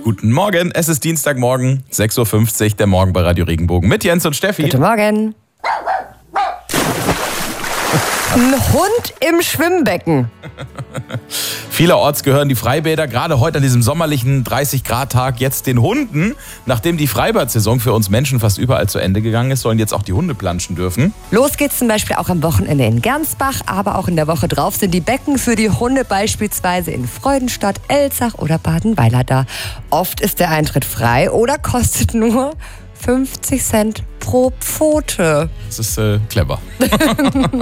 Guten Morgen, es ist Dienstagmorgen, 6.50 Uhr, der Morgen bei Radio Regenbogen mit Jens und Steffi. Guten Morgen. Ein Hund im Schwimmbecken. Vielerorts gehören die Freibäder gerade heute an diesem sommerlichen 30-Grad-Tag jetzt den Hunden. Nachdem die Freibad-Saison für uns Menschen fast überall zu Ende gegangen ist, sollen jetzt auch die Hunde planschen dürfen. Los geht's zum Beispiel auch am Wochenende in Gernsbach, aber auch in der Woche drauf sind die Becken für die Hunde beispielsweise in Freudenstadt, Elzach oder Badenweiler da. Oft ist der Eintritt frei oder kostet nur 50 Cent pro Pfote. Das ist clever.